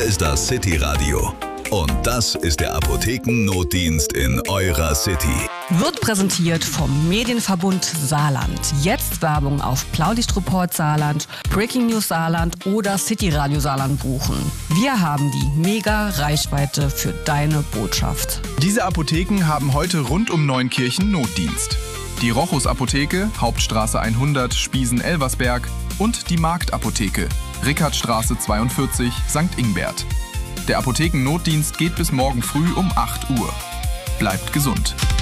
ist das City Radio. Und das ist der Apothekennotdienst in eurer City. Wird präsentiert vom Medienverbund Saarland. Jetzt Werbung auf Blaulichtreport Saarland, Breaking News Saarland oder City Radio Saarland buchen. Wir haben die Mega-Reichweite für deine Botschaft. Diese Apotheken haben heute rund um Neunkirchen Notdienst. Die Rochus Apotheke, Hauptstraße 100, Spiesen-Elversberg und die Marktapotheke, Rickardstraße 42, St. Ingbert. Der Apothekennotdienst geht bis morgen früh um 8 Uhr. Bleibt gesund.